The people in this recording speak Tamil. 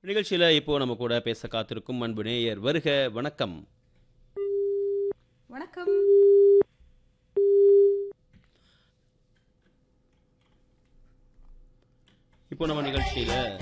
நிகழ்ச்சியில இப்போ நம்ம கூட பேச காத்திருக்கும் அன்பு நேயர் வருக வணக்கம். வணக்கம். இப்போ நம்ம நிகழ்ச்சியில